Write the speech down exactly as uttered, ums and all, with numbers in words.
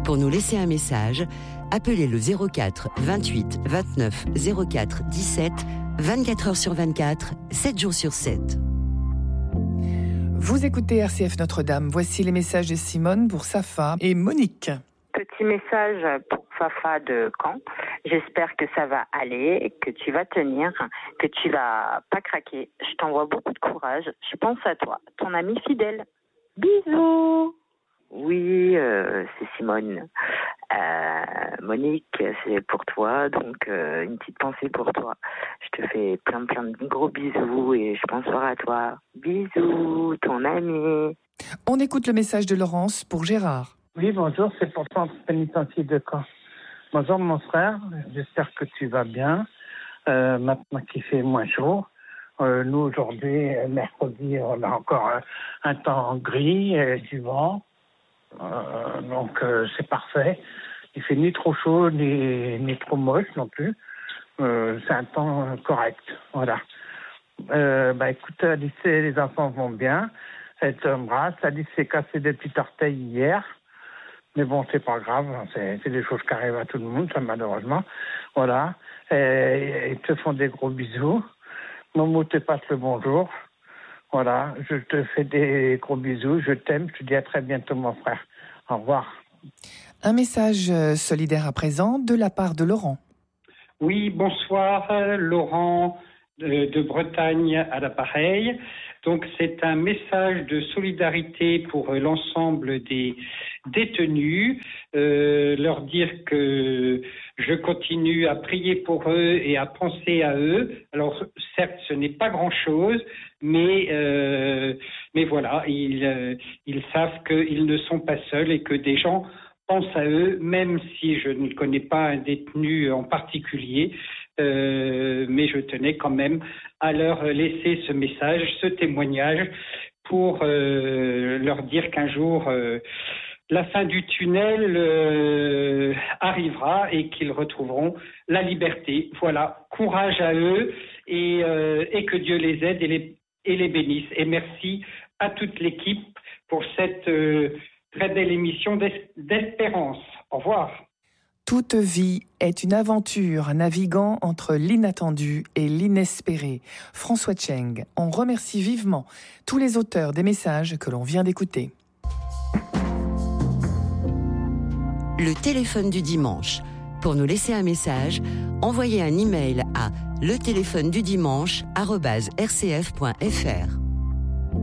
Pour nous laisser un message, appelez le zéro quatre vingt-huit vingt-neuf zéro quatre dix-sept, vingt-quatre heures sur vingt-quatre, sept jours sur sept. Vous écoutez R C F Notre-Dame. Voici les messages de Simone pour Safa et Monique. Petit message pour Fafa de Caen. J'espère que ça va aller, que tu vas tenir, que tu vas pas craquer. Je t'envoie beaucoup de courage. Je pense à toi, ton ami fidèle. Bisous. Oui, euh, c'est Simone. Euh, Monique, c'est pour toi, donc euh, une petite pensée pour toi. Je te fais plein plein de gros bisous et je penserai à toi. Bisous, ton ami. On écoute le message de Laurence pour Gérard. Oui, bonjour, c'est pour ton pénitencier de Caen. Bonjour mon frère, j'espère que tu vas bien. Euh, maintenant qu'il fait moins chaud. Euh, nous aujourd'hui, mercredi, on a encore un, un temps gris et du vent. Euh, donc euh, c'est parfait. Il fait ni trop chaud ni, ni trop moche non plus. Euh, c'est un temps correct. Voilà. Euh, bah écoute, Alice, les enfants vont bien. Elle t'embrasse. Alice s'est cassé des petits orteils hier. Mais bon, c'est pas grave. C'est, c'est des choses qui arrivent à tout le monde, ça, malheureusement. Voilà. Et, ils te font des gros bisous. Momo te passe le bonjour. Voilà, je te fais des gros bisous, je t'aime, je te dis à très bientôt mon frère. Au revoir. Un message solidaire à présent de la part de Laurent. Oui, bonsoir, Laurent de, de Bretagne à l'appareil. Donc c'est un message de solidarité pour l'ensemble des détenus, euh, leur dire que je continue à prier pour eux et à penser à eux. Alors certes, ce n'est pas grand-chose, mais euh, mais voilà, ils euh, ils savent qu'ils ne sont pas seuls et que des gens pensent à eux, même si je ne connais pas un détenu en particulier. Euh, mais je tenais quand même à leur laisser ce message, ce témoignage, pour euh, leur dire qu'un jour euh, la fin du tunnel euh, arrivera et qu'ils retrouveront la liberté. Voilà, courage à eux et, euh, et que Dieu les aide et les, et les bénisse. Et merci à toute l'équipe pour cette euh, très belle émission d'espérance. Au revoir. Toute vie est une aventure naviguant entre l'inattendu et l'inespéré. François Cheng, on remercie vivement tous les auteurs des messages que l'on vient d'écouter. Le téléphone du dimanche. Pour nous laisser un message, envoyez un email à le téléphone du dimanche arobase r c f point f r.